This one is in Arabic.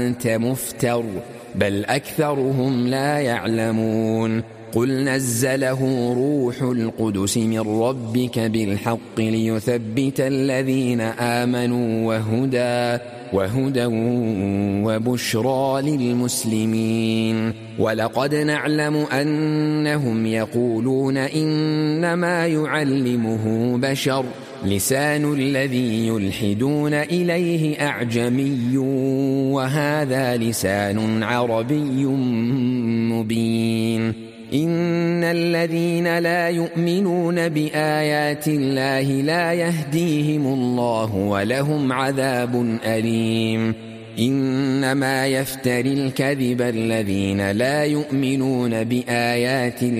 أنت مفتر بل أكثرهم لا يعلمون قل نزله روح القدس من ربك بالحق ليثبت الذين آمنوا وهدى وبشرى للمسلمين ولقد نعلم أنهم يقولون إنما يعلمه بشر لسان الذي يلحدون إليه أعجمي وهذا لسان عربي مبين إن الذين لا يؤمنون بآيات الله لا يهديهم الله ولهم عذاب أليم إنما يفتري الكذب الذين لا يؤمنون بآيات الله